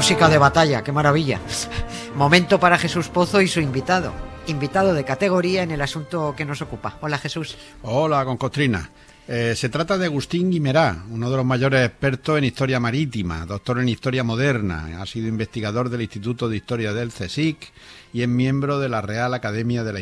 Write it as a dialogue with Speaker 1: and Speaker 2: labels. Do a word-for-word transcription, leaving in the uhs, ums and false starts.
Speaker 1: música de batalla, qué maravilla. Momento para Jesús Pozo y su invitado. Invitado de categoría en el asunto que nos ocupa. Hola, Jesús.
Speaker 2: Hola, Concostrina. Eh, se trata de Agustín Guimerá, uno de los mayores expertos en historia marítima, doctor en historia moderna, ha sido investigador del Instituto de Historia del CSIC y es miembro de la Real Academia de la